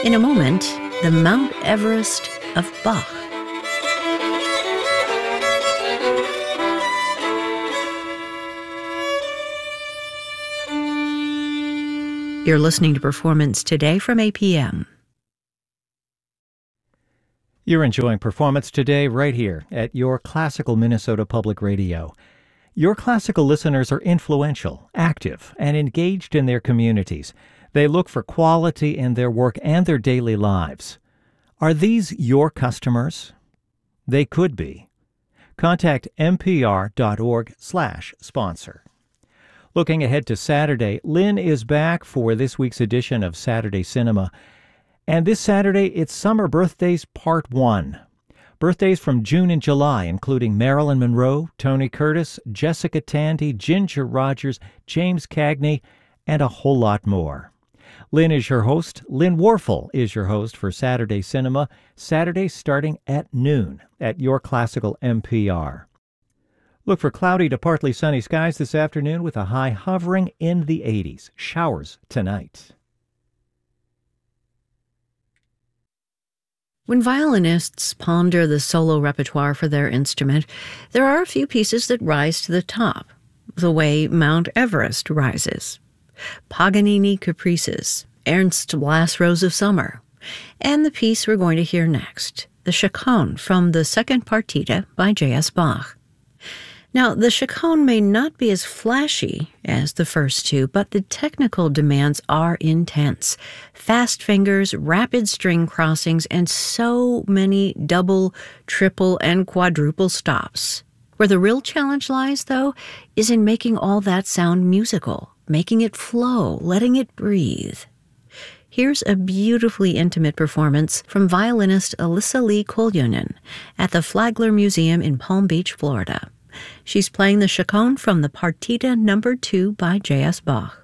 In a moment, the Mount Everest of Bach. You're listening to Performance Today from APM. You're enjoying Performance Today right here at your Classical Minnesota Public Radio. Your classical listeners are influential, active, and engaged in their communities. They look for quality in their work and their daily lives. Are these your customers? They could be. Contact npr.org/sponsor. Looking ahead to Saturday, Lynn is back for this week's edition of Saturday Cinema. And this Saturday, it's Summer Birthdays Part 1. Birthdays from June and July, including Marilyn Monroe, Tony Curtis, Jessica Tandy, Ginger Rogers, James Cagney, and a whole lot more. Lynn is your host. Lynn Warfel is your host for Saturday Cinema, Saturday starting at noon at your classical NPR. Look for cloudy to partly sunny skies this afternoon with a high hovering in the 80s. Showers tonight. When violinists ponder the solo repertoire for their instrument, there are a few pieces that rise to the top, the way Mount Everest rises. Paganini Caprices, Ernst Last Rose of Summer, and the piece we're going to hear next, the Chaconne from the Second Partita by J.S. Bach. Now, the Chaconne may not be as flashy as the first two, but the technical demands are intense. Fast fingers, rapid string crossings, and so many double, triple, and quadruple stops. Where the real challenge lies, though, is in making all that sound musical, making it flow, letting it breathe. Here's a beautifully intimate performance from violinist Alyssa Lee Koljonen at the Flagler Museum in Palm Beach, Florida. She's playing the Chaconne from the Partita No. 2 by J.S. Bach.